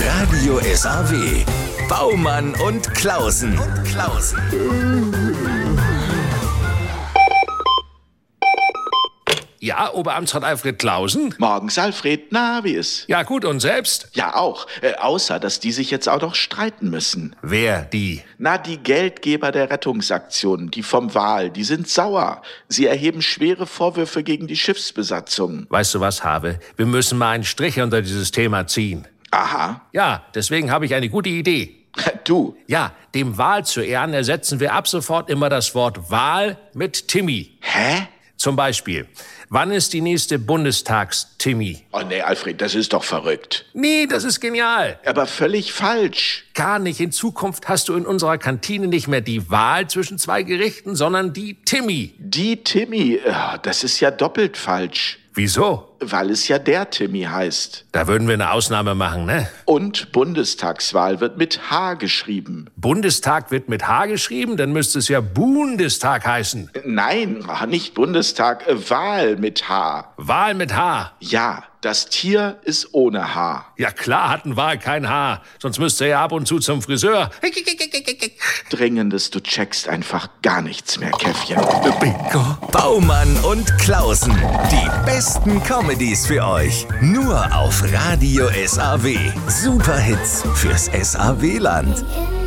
Radio SAW. Baumann und Klausen. Ja, Oberamtsrat Alfred Klausen? Morgens, Alfred. Na, wie ist? Ja, gut, und selbst? Ja, auch. Außer, dass die sich jetzt auch noch streiten müssen. Wer, die? Na, die Geldgeber der Rettungsaktion, die vom Wal, die sind sauer. Sie erheben schwere Vorwürfe gegen die Schiffsbesatzung. Weißt du was, Have? Wir müssen mal einen Strich unter dieses Thema ziehen. Aha. Ja, deswegen habe ich eine gute Idee. Du? Ja, dem Wal zu Ehren ersetzen wir ab sofort immer das Wort Wal mit Timmy. Hä? Zum Beispiel, wann ist die nächste Bundestags-Timmy? Oh nee, Alfred, das ist doch verrückt. Nee, das ist genial. Aber völlig falsch. Gar nicht. In Zukunft hast du in unserer Kantine nicht mehr die Wahl zwischen zwei Gerichten, sondern die Timmy. Die Timmy, das ist ja doppelt falsch. Wieso? Weil es ja der Timmy heißt. Da würden wir eine Ausnahme machen, ne? Und Bundestagswahl wird mit H geschrieben. Bundestag wird mit H geschrieben, dann müsste es ja Bundestag heißen. Nein, nicht Bundestag, Wahl mit H. Wahl mit H. Ja, das Tier ist ohne H. Ja klar hat ein Wal kein Haar, sonst müsste er ja ab und zu zum Friseur. Dringendes, du checkst einfach gar nichts mehr, Käffchen. Bingo. Baumann und Klausen. Die besten Comedies für euch. Nur auf Radio SAW. Superhits fürs SAW-Land.